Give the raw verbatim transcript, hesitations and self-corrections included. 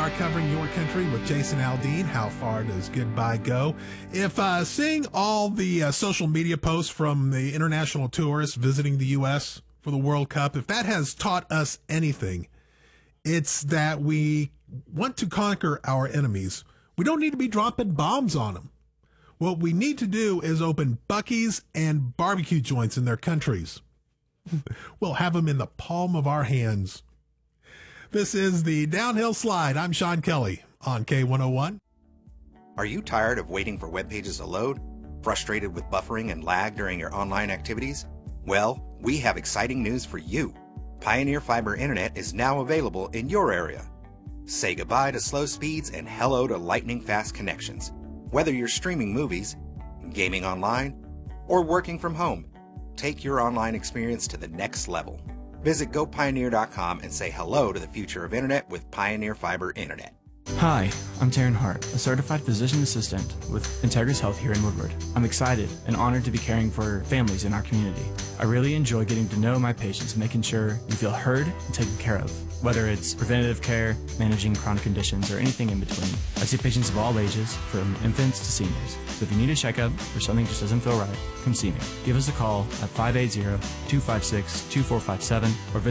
are covering your country with Jason Aldean. How far does goodbye go? If uh, seeing all the uh, social media posts from the international tourists visiting the U S for the World Cup, if that has taught us anything, it's that we want to conquer our enemies. We don't need to be dropping bombs on them. What we need to do is open Buc-ee's and barbecue joints in their countries. We'll have them in the palm of our hands. This is the Downhill Slide. I'm Sean Kelly on K one oh one. Are you tired of waiting for web pages to load? Frustrated with buffering and lag during your online activities? Well, we have exciting news for you. Pioneer Fiber Internet is now available in your area. Say goodbye to slow speeds and hello to lightning fast connections. Whether you're streaming movies, gaming online, or working from home, take your online experience to the next level. Visit go pioneer dot com and say hello to the future of internet with Pioneer Fiber Internet. Hi, I'm Taryn Hart, a certified physician assistant with Integris Health here in Woodward. I'm excited and honored to be caring for families in our community. I really enjoy getting to know my patients and making sure you feel heard and taken care of, whether it's preventative care, managing chronic conditions, or anything in between. I see patients of all ages, from infants to seniors. So if you need a checkup or something just doesn't feel right, come see me. Give us a call at five eight zero, two five six, two four five seven or visit